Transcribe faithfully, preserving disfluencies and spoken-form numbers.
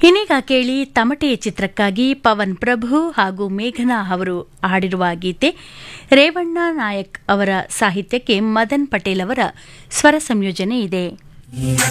ಇನ್ನೀಗ ಕೇಳಿ ತಮಟೆ ಚಿತ್ರಕ್ಕಾಗಿ ಪವನ್ ಪ್ರಭು ಹಾಗೂ ಮೇಘನಾ ಅವರು ಹಾಡಿರುವ ಗೀತೆ. ರೇವಣ್ಣ ನಾಯಕ್ ಅವರ ಸಾಹಿತ್ಯಕ್ಕೆ ಮದನ್ ಪಟೇಲ್ ಅವರ ಸ್ವರ ಸಂಯೋಜನೆ ಇದೆ.